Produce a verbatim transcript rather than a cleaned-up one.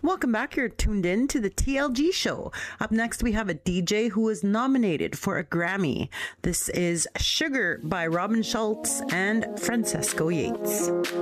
Welcome back. You're tuned in to the T L G show. Up next, we have a D J who was nominated for a Grammy. This is Sugar by Robin Schultz and Francesco Yates.